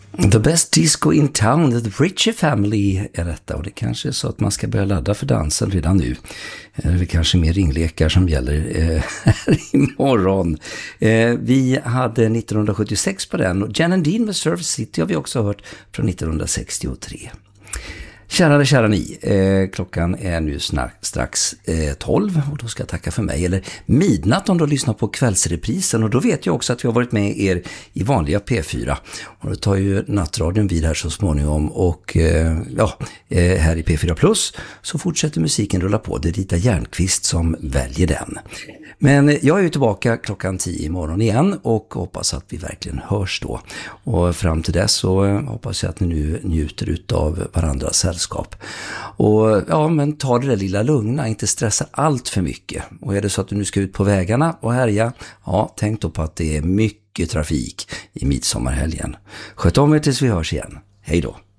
The best disco in town, the Ritchie Family är detta, och det kanske är så att man ska börja ladda för dansen redan nu. Det är kanske mer ringlekar som gäller här imorgon. Vi hade 1976 på den, och Jan and Dean med Surf City har vi också hört från 1963. Kära ni, klockan är nu strax 12, och då ska jag tacka för mig, eller midnatt om du lyssnar på kvällsreprisen, och då vet jag också att vi har varit med er i vanliga P4, och då tar ju nattradion vid här så småningom, och här i P4 Plus så fortsätter musiken rulla på. Det är Rita Järnqvist som väljer den. Men jag är ju tillbaka klockan 10 imorgon igen, och hoppas att vi verkligen hörs då. Och fram till dess så hoppas jag att ni nu njuter av varandras sällskap. Och men ta det där lilla lugna, inte stressa allt för mycket. Och är det så att du nu ska ut på vägarna och härja, tänk då på att det är mycket trafik i midsommarhelgen. Sköt om er tills vi hörs igen. Hej då!